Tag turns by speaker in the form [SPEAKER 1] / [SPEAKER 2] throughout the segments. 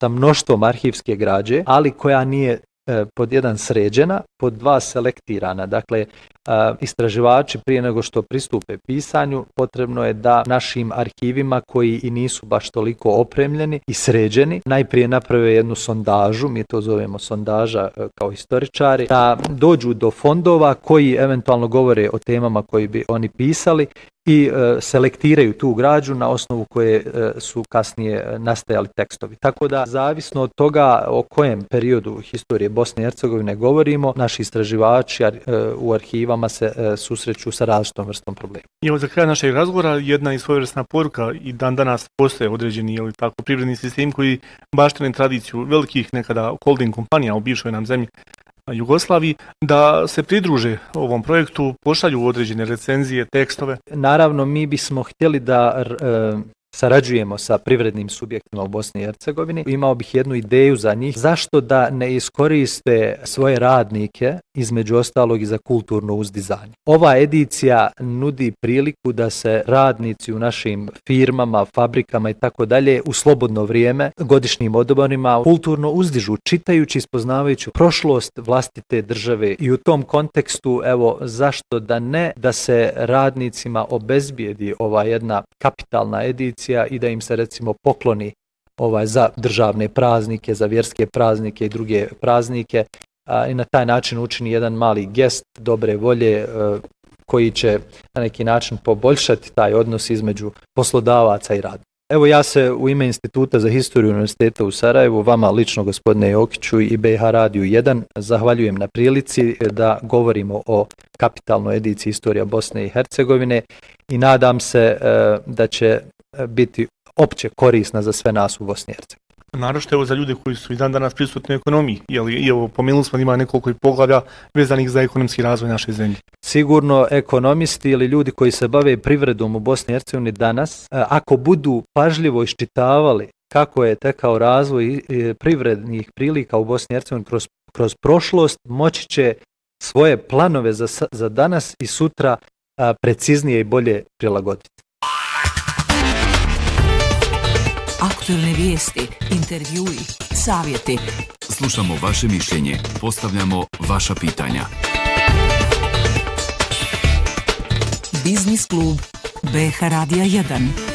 [SPEAKER 1] sa mnoštvom arhivske građe, ali koja nije pod jedan sređena, pod dva selektirana. Dakle, istraživači prije nego što pristupe pisanju, potrebno je da našim arhivima koji i nisu baš toliko opremljeni i sređeni, najprije naprave jednu sondažu, mi to zovemo sondaža kao historičari, da dođu do fondova koji eventualno govore o temama koji bi oni pisali i selektiraju tu građu na osnovu koje su kasnije nastajali tekstovi. Tako da, zavisno od toga o kojem periodu historije Bosne i Hercegovine govorimo, naši istraživači u arhivama se susreću sa različitom vrstom problema.
[SPEAKER 2] I evo za kraj našeg razgovora jedna i svojevrsna poruka, i dan danas postoje određeni privredni sistem koji baštine tradiciju velikih nekada holding kompanija u bivšoj nam zemlji Jugoslaviji, da se pridruže ovom projektu, pošalju određene recenzije, tekstove.
[SPEAKER 1] Naravno, mi bismo htjeli da sarađujemo sa privrednim subjektima u Bosni i Hercegovini. Imao bih jednu ideju za njih. Zašto da ne iskoriste svoje radnike, između ostalog i za kulturno uzdizanje? Ova edicija nudi priliku da se radnici u našim firmama, fabrikama i tako dalje u slobodno vrijeme, godišnjim odmorima, kulturno uzdižu, čitajući i spoznavajući prošlost vlastite države. I u tom kontekstu, evo, zašto da ne, da se radnicima obezbijedi ova jedna kapitalna edicija i da im se recimo pokloni za državne praznike, za vjerske praznike i druge praznike i na taj način učini jedan mali gest dobre volje koji će na neki način poboljšati taj odnos između poslodavaca i radnika. Evo, ja se u ime Instituta za historiju Univerziteta u Sarajevu, vama lično gospodine Jokiću i BiH Radiju 1, zahvaljujem na prilici da govorimo o kapitalnoj ediciji Istorija Bosne i Hercegovine i nadam se da će biti opće korisna za sve nas u Bosni i Hercegovini.
[SPEAKER 2] Naročito evo za ljude koji su i dan danas prisutni u ekonomiji, i evo pomenuli smo da ima nekoliko i poglavlja vezanih za ekonomski razvoj naše zemlje.
[SPEAKER 1] Sigurno ekonomisti ili ljudi koji se bave privredom u Bosni i Hercegovini danas, ako budu pažljivo iščitavali kako je tekao razvoj privrednih prilika u Bosni i Hercegovini kroz prošlost, moći će svoje planove za danas i sutra preciznije i bolje prilagoditi.
[SPEAKER 3] Aktualne vijesti, intervjui, savjeti.
[SPEAKER 4] Slušamo vaše mišljenje, postavljamo vaša pitanja.
[SPEAKER 3] Biznis klub BiH Radija 1.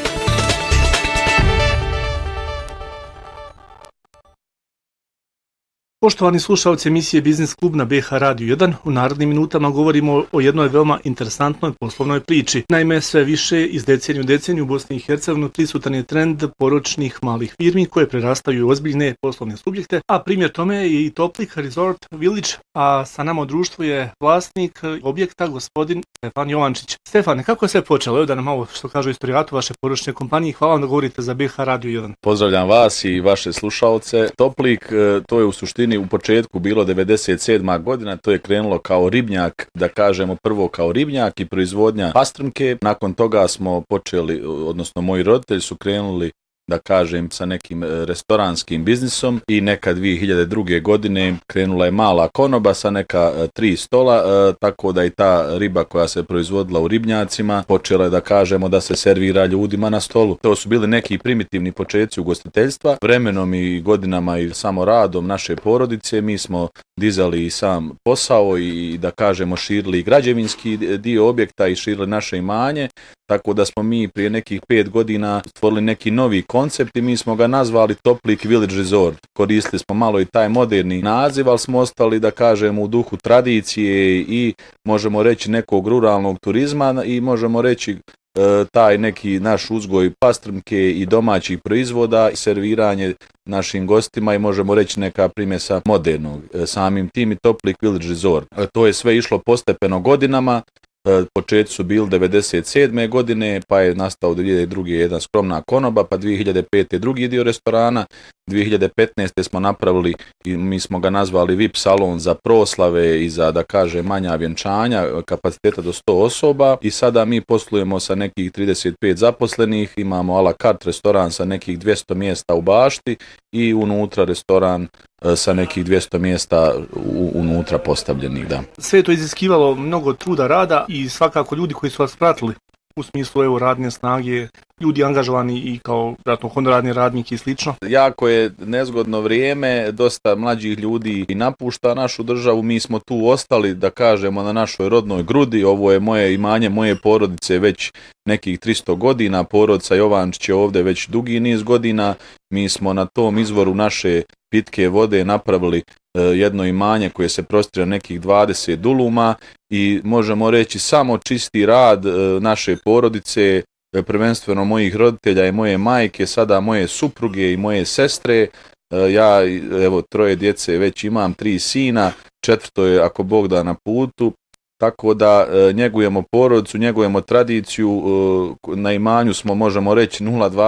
[SPEAKER 2] Poštovani slušalci emisije Biznis klub na BiH Radiju 1, u narednim minutama govorimo o jednoj veoma interesantnoj poslovnoj priči. Naime, sve više iz deceniju u deceniju u Bosni i Hercegovini prisutan je trend poročnih malih firmi koje prerastaju u ozbiljne poslovne subjekte, a primjer tome je i Toplik Resort Village, a sa nama u društvu je vlasnik objekta gospodin Stefan Jovančić. Stefane, kako je sve počelo? Evo da nam malo što kažu istorijatu vaše poročne kompanije. Hvala vam da govorite za BiH Radiju 1.
[SPEAKER 5] Pozdravljam vas i vaše slušalce. Toplik, to je u suštini u početku bilo 97. godina, to je krenulo kao ribnjak, da kažemo prvo kao ribnjak i proizvodnja pastrmke. Nakon toga smo počeli, odnosno moji roditelji su krenuli, da kažem, sa nekim restoranskim biznisom i neka 2002. godine krenula je mala konoba sa neka 3 stola, tako da i ta riba koja se proizvodila u ribnjacima počela je, da kažemo, da se servira ljudima na stolu. To su bili neki primitivni početci ugostiteljstva. Vremenom i godinama i samo radom naše porodice mi smo dizali i sam posao i, da kažemo, širili građevinski dio objekta i širili naše imanje, tako da smo mi prije nekih 5 godina stvorili neki novi koncept i mi smo ga nazvali Toplik Village Resort. Koristili smo malo i taj moderni naziv, ali smo ostali, da kažemo, u duhu tradicije i možemo reći nekog ruralnog turizma i možemo reći taj neki naš uzgoj pastrmke i domaćih proizvoda i serviranje našim gostima i možemo reći neka primjesa modernog. Samim tim i Toplik Village Resort. To je sve išlo postepeno godinama. Početci su bili 97. godine, pa je nastao 2002. jedna skromna konoba, pa 2005. drugi dio restorana, 2015. smo napravili i mi smo ga nazvali VIP salon za proslave i za, da kaže, manja vjenčanja, kapaciteta do 100 osoba i sada mi poslujemo sa nekih 35 zaposlenih, imamo a la carte restoran sa nekih 200 mjesta u bašti i unutra restoran sa nekih 200 mjesta unutra postavljenih, da.
[SPEAKER 2] Sve je to iziskivalo mnogo truda, rada i svakako ljudi koji su vas pratili u smislu evo radne snage, ljudi angažovani i kao vjerojatno honorarni radnik i slično?
[SPEAKER 5] Jako je nezgodno vrijeme, dosta mlađih ljudi i napušta našu državu, mi smo tu ostali, da kažemo, na našoj rodnoj grudi, ovo je moje imanje, moje porodice već nekih 300 godina, porodica Jovančić je ovdje već dugi niz godina, mi smo na tom izvoru naše pitke vode napravili jedno imanje koje se prostire nekih 20 duluma i možemo reći samo čisti rad naše porodice, prvenstveno mojih roditelja i moje majke, sada moje supruge i moje sestre. Ja, evo, 3 djece već imam, 3 sina, 4 je ako Bog da na putu, tako da njegujemo porodicu, njegujemo tradiciju, na imanju smo, možemo reći,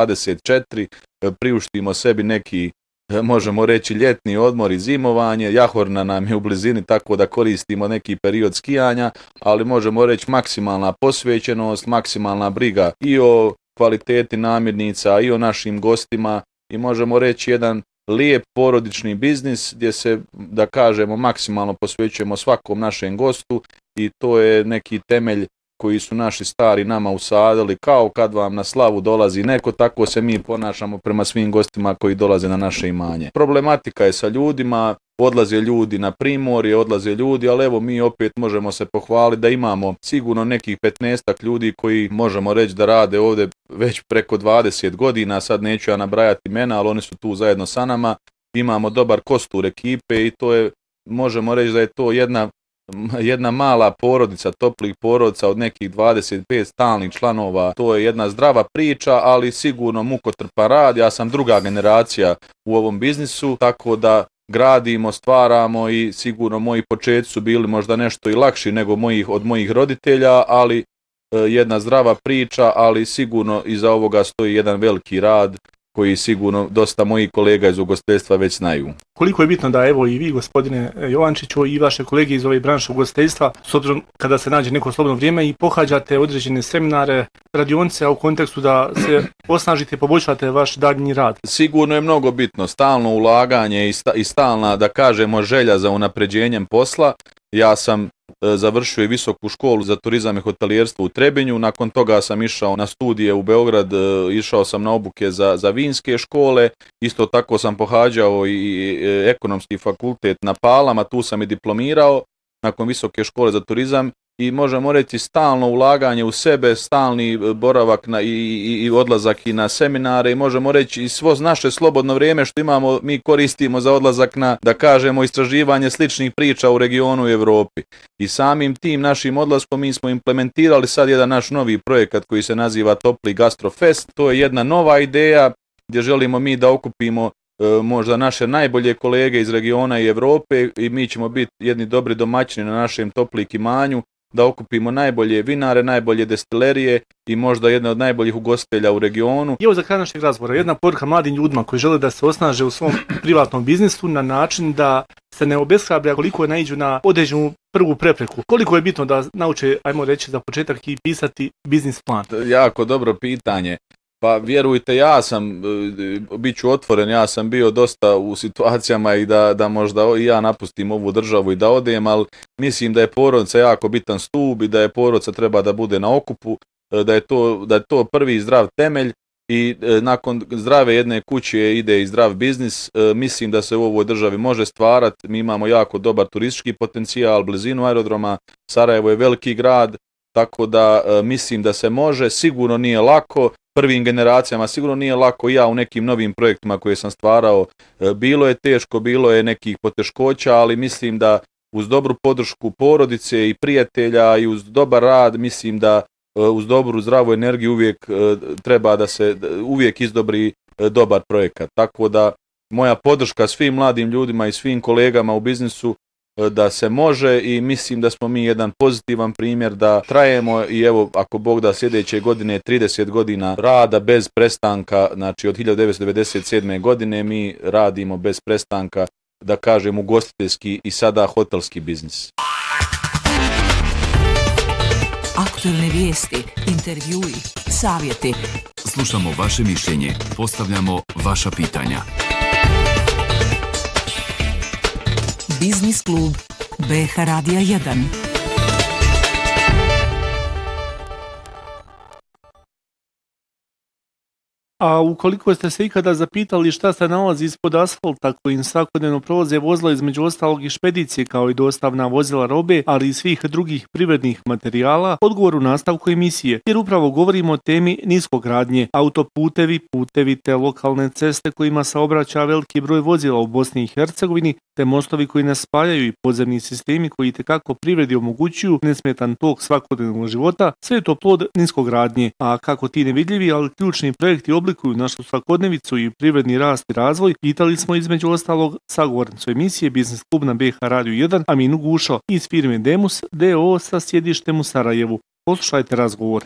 [SPEAKER 5] 0,24, priuštimo sebi neki, možemo reći, ljetni odmor i zimovanje, Jahorna nam je u blizini, tako da koristimo neki period skijanja, ali možemo reći maksimalna posvećenost, maksimalna briga i o kvaliteti namirnica i o našim gostima i možemo reći jedan lijep porodični biznis gdje se, da kažemo, maksimalno posvećujemo svakom našem gostu i to je neki temelj koji su naši stari nama usadili, kao kad vam na slavu dolazi neko, tako se mi ponašamo prema svim gostima koji dolaze na naše imanje. Problematika je sa ljudima, odlaze ljudi na primorje, odlaze ljudi, ali evo mi opet možemo se pohvaliti da imamo sigurno nekih 15 ljudi koji možemo reći da rade ovdje već preko 20 godina, sad neću ja nabrajati imena, ali oni su tu zajedno sa nama, imamo dobar kostur ekipe i to je, možemo reći da je to jedna mala porodica, toplih porodica od nekih 25 stalnih članova, to je jedna zdrava priča, ali sigurno mukotrpan rad, ja sam druga generacija u ovom biznisu, tako da gradimo, stvaramo i sigurno moji početci su bili možda nešto i lakši nego od mojih roditelja, ali jedna zdrava priča, ali sigurno iza ovoga stoji jedan veliki rad koji sigurno dosta mojih kolega iz ugostiteljstva već znaju.
[SPEAKER 2] Koliko je bitno da evo i vi, gospodine Jovančiću, i vaše kolege iz ove branše ugostiteljstva, s obzirom kada se nađe neko slobodno vrijeme i pohađate određene seminare, radionice, a u kontekstu da se osnažite i poboljšate vaš daljnji rad?
[SPEAKER 5] Sigurno je mnogo bitno, stalno ulaganje i stalna, da kažemo, želja za unapređenjem posla. Ja sam završio i visoku školu za turizam i hotelijerstvo u Trebinju, nakon toga sam išao na studije u Beograd, išao sam na obuke za vinske škole, isto tako sam pohađao i ekonomski fakultet na Palama, tu sam i diplomirao nakon visoke škole za turizam i možemo reći stalno ulaganje u sebe, stalni boravak i odlazak i na seminare i možemo reći i svo naše slobodno vrijeme što imamo mi koristimo za odlazak na, da kažemo, istraživanje sličnih priča u regionu i Europi. I samim tim našim odlaskom mi smo implementirali sad jedan naš novi projekat koji se naziva Topli Gastro Fest. To je jedna nova ideja gdje želimo mi da okupimo možda naše najbolje kolege iz regiona i Europe i mi ćemo biti jedni dobri domaćini na našem Toplik imanju, da okupimo najbolje vinare, najbolje destilerije i možda jedne od najboljih ugostitelja u regionu.
[SPEAKER 2] I evo za kraj našeg razgovora, jedna poruka mladim ljudima koji žele da se osnaže u svom privatnom biznisu na način da se ne obeshrabre koliko naiđu na određenu prvu prepreku. Koliko je bitno da nauče, ajmo reći za početak, i pisati biznis plan?
[SPEAKER 5] Jako dobro pitanje. Pa vjerujte, ja sam, bit ću otvoren, ja sam bio dosta u situacijama i da možda i ja napustim ovu državu i da odem, ali mislim da je porodica jako bitan stup i da je porodica treba da bude na okupu, da je to prvi zdrav temelj i nakon zdrave jedne kuće ide i zdrav biznis. Mislim da se u ovoj državi može stvarati, mi imamo jako dobar turistički potencijal, blizinu aerodroma, Sarajevo je veliki grad, tako da mislim da se može, sigurno nije lako, prvim generacijama sigurno nije lako, ja u nekim novim projektima koje sam stvarao, bilo je teško, bilo je nekih poteškoća, ali mislim da uz dobru podršku porodice i prijatelja i uz dobar rad, mislim da uz dobru zdravu energiju uvijek treba da se uvijek izdobri dobar projekat. Tako da moja podrška svim mladim ljudima i svim kolegama u biznisu da se može i mislim da smo mi jedan pozitivan primjer da trajemo i evo ako Bog da sljedeće godine 30 godina rada bez prestanka, znači od 1997. godine mi radimo bez prestanka, da kažem, ugostiteljski i sada hotelski biznis.
[SPEAKER 3] Aktualne vijesti, intervjui, savjeti.
[SPEAKER 4] Slušamo vaše mišljenje, postavljamo vaša pitanja.
[SPEAKER 3] Biznis klub BH Radija 1.
[SPEAKER 2] A ukoliko ste se ikada zapitali šta se nalazi ispod asfalta kojim svakodnevno prolaze vozila između ostalog i špedicije kao i dostavna vozila robe, ali i svih drugih privrednih materijala, odgovor u nastavku emisije, jer upravo govorimo o temi niskogradnje, autoputevi, putevi te lokalne ceste kojima saobraća veliki broj vozila u Bosni i Hercegovini, te mostovi koji nas spajaju i podzemni sistemi koji itekako privredi omogućuju nesmetan tok svakodnevnog života, sve je to plod niskogradnje, a kako ti nevidljivi, ali ključni projekti oblikuju našu svakodnevicu i privredni rast i razvoj, pitali smo između ostalog sagovornicu emisije Biznis klub na BH Radio 1 Aminu Gušo iz firme Demus DO sa sjedištem u Sarajevu. Poslušajte razgovor.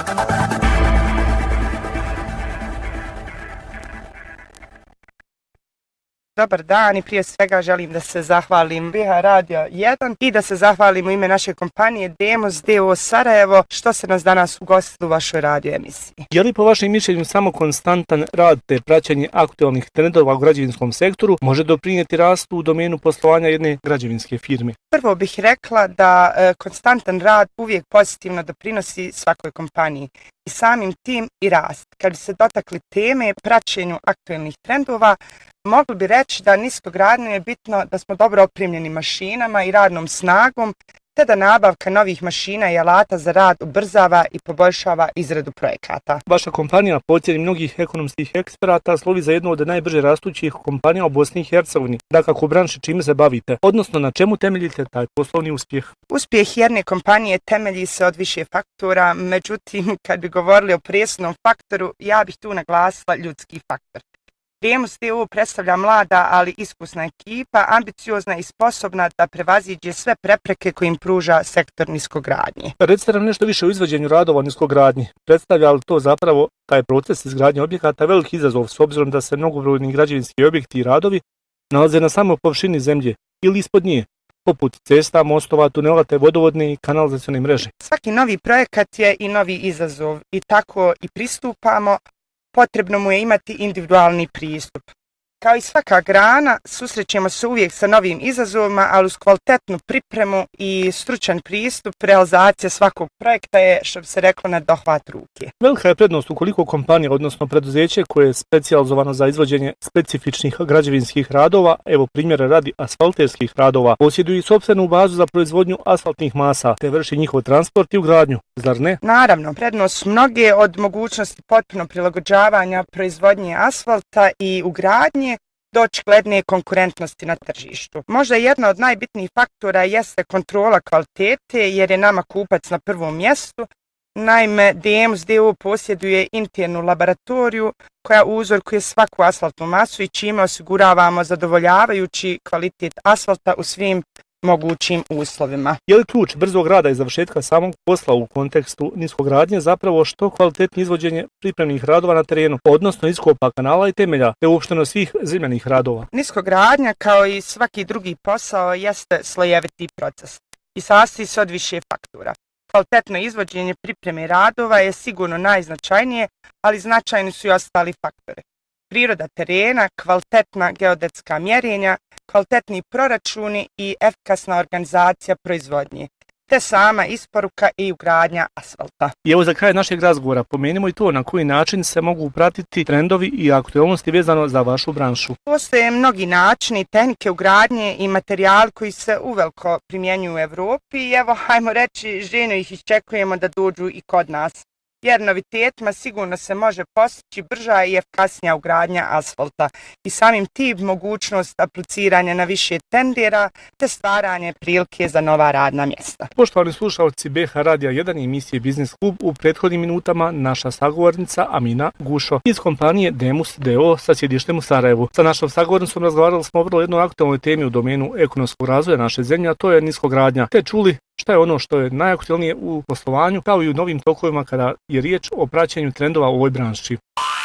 [SPEAKER 6] Dobar dan i prije svega želim da se zahvalim BH Radio 1 i da se zahvalim u ime naše kompanije Demus DO Sarajevo što se nas danas ugostili u vašoj radio emisiji.
[SPEAKER 2] Je li po vašem mišljenju samo konstantan rad te praćenje aktualnih trendova u građevinskom sektoru može doprinijeti rastu u domenu poslovanja jedne građevinske firme?
[SPEAKER 6] Prvo bih rekla da konstantan rad uvijek pozitivno doprinosi svakoj kompaniji i samim tim i rast. Kad bi se dotakli teme praćenju aktualnih trendova, mogli bi reći da niskogradnju je bitno da smo dobro opremljeni mašinama i radnom snagom, te da nabavka novih mašina i alata za rad ubrzava i poboljšava izradu projekata.
[SPEAKER 2] Vaša kompanija, po ocjeni mnogih ekonomskih eksperata, slovi za jednu od najbrže rastućih kompanija u Bosni i Hercegovini. Dakako u branši čime se bavite, odnosno na čemu temeljite taj poslovni uspjeh?
[SPEAKER 6] Uspjeh jedne kompanije temelji se od više faktora, međutim, kad bi govorili o presudnom faktoru, ja bih tu naglasila ljudski faktor. Demus DO predstavlja mlada, ali iskusna ekipa, ambiciozna i sposobna da prevaziđe sve prepreke koje im pruža sektor niskogradnje.
[SPEAKER 2] Recite nam nešto više o izvođenju radova niskogradnje. Predstavlja li to zapravo taj proces izgradnje objekata veliki izazov s obzirom da se mnogobrojni građevinski objekti i radovi nalaze na samoj površini zemlje ili ispod nje, poput cesta, mostova, tunela te vodovodne i kanalizacione mreže?
[SPEAKER 6] Svaki novi projekat je i novi izazov i tako i pristupamo. Potrebno mu je imati individualni pristup. Kao i svaka grana, susrećemo se uvijek sa novim izazovima, ali uz kvalitetnu pripremu i stručan pristup, realizacija svakog projekta je, što bi se reklo, na dohvat ruke.
[SPEAKER 2] Velika je prednost ukoliko kompanija, odnosno preduzeće koje je specijalizovano za izvođenje specifičnih građevinskih radova, evo primjera radi asfalterskih radova, posjeduje i sopstvenu bazu za proizvodnju asfaltnih masa, te vrši njihov transport i ugradnju, zar ne?
[SPEAKER 6] Naravno, prednost su mnoge, od mogućnosti potpuno prilagođavanja proizvodnje asfalta i ugradnje do očigledne konkurentnosti na tržištu. Možda jedna od najbitnijih faktora jeste kontrola kvalitete, jer je nama kupac na prvom mjestu. Naime, Demus DO posjeduje internu laboratoriju koja uzorkuje svaku asfaltnu masu i čime osiguravamo zadovoljavajući kvalitet asfalta u svim mogućim uslovima.
[SPEAKER 2] Je li ključ brzog rada i završetka samog posla u kontekstu niskogradnje zapravo što kvalitetnije izvođenje pripremnih radova na terenu, odnosno iskopa kanala i temelja, te uopšteno svih zemljanih radova?
[SPEAKER 6] Niskogradnja, kao i svaki drugi posao, jeste slojeviti proces i sastoji se od više faktora. Kvalitetno izvođenje pripreme radova je sigurno najznačajnije, ali značajni su i ostali faktori. Priroda terena, kvalitetna geodetska mjerenja, kvalitetni proračuni i efikasna organizacija proizvodnje, te sama isporuka i ugradnja asfalta.
[SPEAKER 2] I evo za kraj našeg razgovora pomenimo i to na koji način se mogu pratiti trendovi i aktualnosti vezano za vašu branšu.
[SPEAKER 6] Postoje mnogi načini, tehnike ugradnje i materijali koji se uveliko primjenjuju u Evropi i evo, hajmo reći, željno ih iščekujemo da dođu i kod nas. Jer novitetima sigurno se može postići brža i efikasnija ugradnja asfalta i samim tim mogućnost apliciranja na više tendera te stvaranje prilike za nova radna mjesta.
[SPEAKER 2] Poštovani slušalci BH Radija 1 i emisije Biznis klub, u prethodnim minutama naša sagovornica Amina Gušo iz kompanije Demus DO sa sjedištem u Sarajevu. Sa našom sagovornicom razgovarali smo o vrlo jednoj aktualnoj temi u domenu ekonomskog razvoja naše zemlje, a to je niskogradnja, te čuli šta je ono što je najaktualnije u poslovanju, kao i u novim tokovima kada je riječ o praćenju trendova u ovoj branši.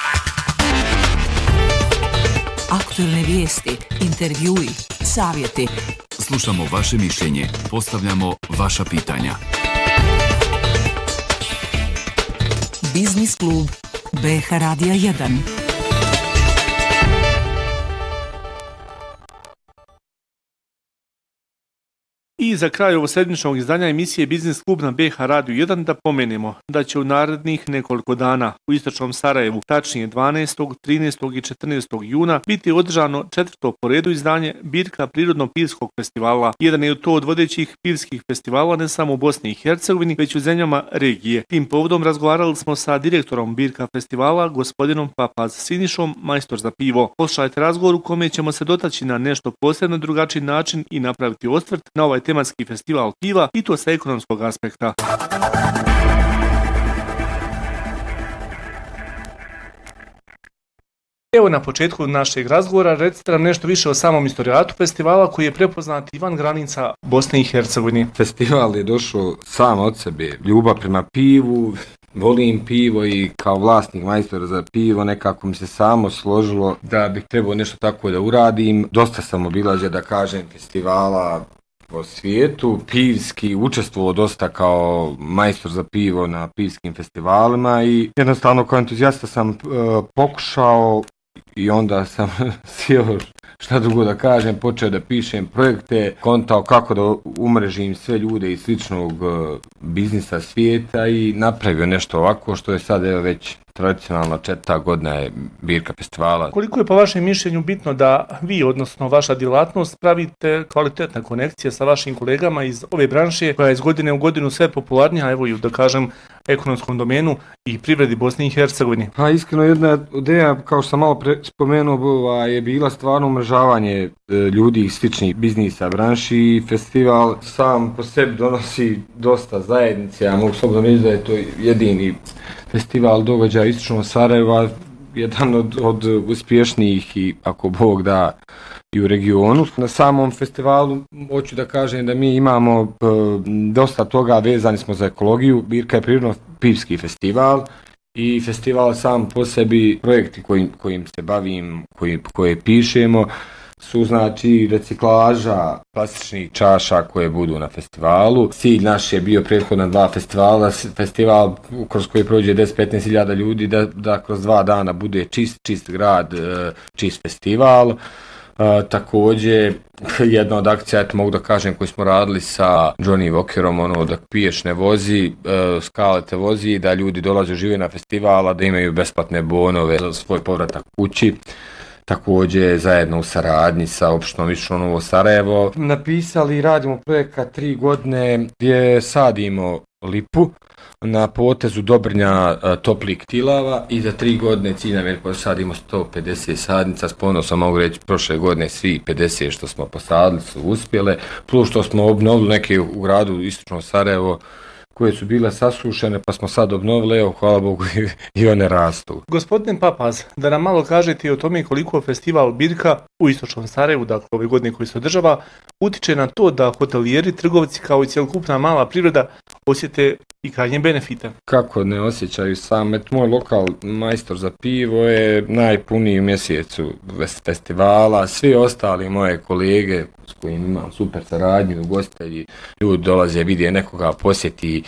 [SPEAKER 3] Aktualne vijesti, intervjui, savjeti.
[SPEAKER 4] Slušamo vaše mišljenje, postavljamo vaša pitanja.
[SPEAKER 3] Biznis klub BH Radija 1.
[SPEAKER 2] I za kraj ovosedmičnog izdanja emisije Biznis klub na BH Radio 1 da pomenemo da će u narednih nekoliko dana u istočnom Sarajevu, tačnije 12., 13. i 14. juna, biti održano 4. po redu izdanje Birka prirodno-pivskog festivala. Jedan je to od vodećih pivskih festivala ne samo u Bosni i Hercegovini, već u zemljama regije. Tim povodom razgovarali smo sa direktorom Birka festivala, gospodinom Papaz Sinišom, majstor za pivo. Poslušajte razgovor u kome ćemo se dotaći na nešto posebno drugačiji način i napraviti osvrt na ovaj tematski festival piva i to sa ekonomskog aspekta. Evo na početku našeg razgovora recite nam nešto više o samom istorijatu festivala koji je prepoznat i van granica Bosne i Hercegovine.
[SPEAKER 7] Festival je došao sam od sebe, ljubav prema pivu, volim pivo i kao vlasnik majstora za pivo nekako mi se samo složilo da bih trebao nešto tako da uradim. Dosta sam obilazio, da kažem, festivala po svijetu, pivski, učestvovao dosta kao majstor za pivo na pivskim festivalima i jednostavno kao entuzijasta sam pokušao i onda sam sjeo, šta drugo da kažem, počeo da pišem projekte, kontao kako da umrežim sve ljude iz sličnog biznisa svijeta i napravio nešto ovako što je sad evo već tradicionalna 4. godina je Birka festivala.
[SPEAKER 2] Koliko je po vašem mišljenju bitno da vi, odnosno vaša djelatnost, pravite kvalitetne konekcije sa vašim kolegama iz ove branše koja je iz godine u godinu sve popularnija, evo i da kažem ekonomskom domenu i privredi Bosne i Hercegovine?
[SPEAKER 7] Pa iskreno jedna ideja, kao što sam malo spomenuo, je bila stvarno umrežavanje ljudi iz sličnih biznisa branši i festival sam po sebi donosi dosta zajednice, ja mogu slobodno reći da je to jedini festival događaja istočnog Sarajeva, jedan od uspješnijih i ako Bog da i u regionu. Na samom festivalu hoću da kažem da mi imamo dosta toga, vezani smo za ekologiju. Birka je prirodno-pivski festival i festival sam po sebi, projekti kojim se bavim, koje pišemo, su znači reciklaža plastičnih čaša koje budu na festivalu. Cilj naš je bio prethodna 2 festivala, festival kroz koji prođe 10-15 hiljada ljudi, da kroz 2 dana bude čist grad, čist festival. Također, jedna od akcija, mogu da kažem, koju smo radili sa Johnny Walkerom, da piješ ne vozi, skale te vozi, da ljudi dolaze žive na festivala, da imaju besplatne bonove za svoj povratak kući. Također zajedno u saradnji sa opštinom Istočno Novo Sarajevo napisali i radimo projekat 3 godine gdje sadimo lipu na potezu Dobrnja toplih tilava i za 3 godine cilj nam je posadimo 150 sadnica. S ponosom mogu reći, prošle godine svi 50 što smo posadili su uspjele, plus što smo obnovili neke u gradu Istočno Sarajevo koje su bile sasušene, pa smo sad obnovili, evo, hvala Bogu, i one rastu.
[SPEAKER 2] Gospodin Papaz, da nam malo kažete o tome koliko festival Birka u Istočnom Sarajevu, dakle ove godine koji se održava, utiče na to da hotelijeri, trgovci kao i cjelokupna mala privreda osjete i krajnje benefite.
[SPEAKER 7] Kako ne osjećaju sam, moj lokal majstor za pivo je najpuniji u mjesecu festivala, svi ostali moje kolege s kojim imam super saradnju, ugostitelji, ljudi dolaze, vide nekoga, posjeti,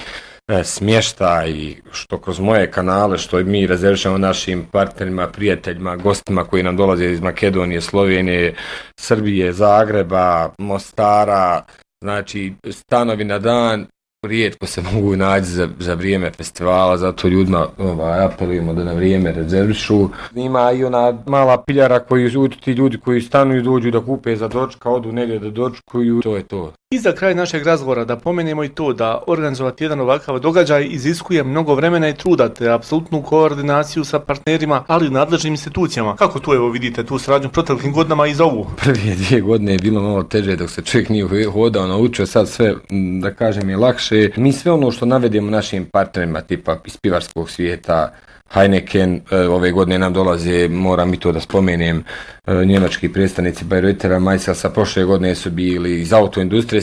[SPEAKER 7] smještaj, što kroz moje kanale, što mi rezervišemo našim partnerima, prijateljima, gostima koji nam dolaze iz Makedonije, Slovenije, Srbije, Zagreba, Mostara, znači stanovi na dan, rijetko se mogu naći za vrijeme festivala, zato ljudima apelujemo da na vrijeme rezervišu. Ima i ona mala piljara ti ljudi koji stanuju, dođu da kupe za dočka, odu negdje da dočkuju, to je to.
[SPEAKER 2] I za kraj našeg razgovora da pomenemo i to da organizovati jedan ovakav događaj iziskuje mnogo vremena i truda te apsolutnu koordinaciju sa partnerima, ali i nadležnim institucijama. Kako tu evo vidite tu saradnju proteklim godinama i za ovu?
[SPEAKER 7] Prve 2 godine je bilo malo teže dok se čovjek nije hodao, naučio, sad sve, da kažem, je lakše. Mi sve ono što navedemo našim partnerima tipa iz pivarskog svijeta, Heineken, ove godine nam dolaze, moram i to da spomenem, njemački predstavnici Bayreutera, Majselsa, prošle godine su bili iz autoindustrije,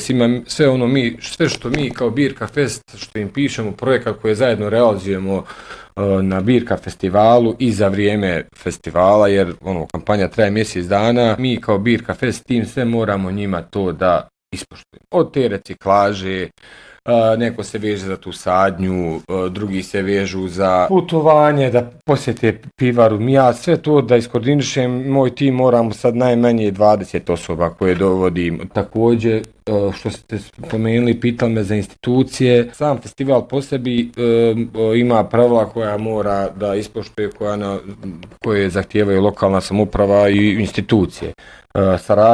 [SPEAKER 7] sve što mi kao Birka Fest, što im pišemo, projekat koji zajedno realizujemo na Birka festivalu i za vrijeme festivala, jer kampanja traje mjesec dana, mi kao Birka Fest tim sve moramo njima to da ispoštujemo. Od te reciklaže, neko se veže za tu sadnju, drugi se vežu za putovanje, da posjete pivaru. Ja sve to da iskoordinišem, moj tim moramo sad najmanje 20 osoba koje dovodim. Također, što ste spomenuli, pitali me za institucije. Sam festival po sebi ima pravila koja mora da ispoštuje, koje zahtijevaju lokalna samouprava i institucije. Saradnja